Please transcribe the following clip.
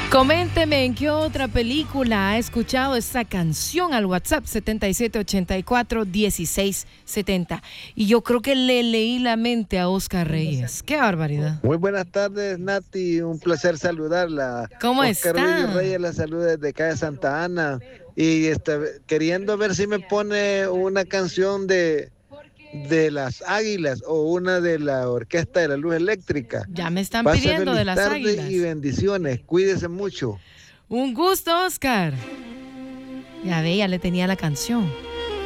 Coménteme en qué otra película ha escuchado esa canción al WhatsApp 7784-1670. Y yo creo que le leí la mente a Oscar Reyes. ¡Qué barbaridad! Muy buenas tardes, Nati. Un placer saludarla. ¿Cómo Oscar está? Reyes la saluda desde calle Santa Ana. Y queriendo ver si me pone una canción de las Águilas o una de la Orquesta de la Luz Eléctrica. Ya me están Pase pidiendo de feliz las tarde Águilas. y bendiciones. Cuídese mucho. Un gusto, Oscar. Ya ve, ya le tenía la canción.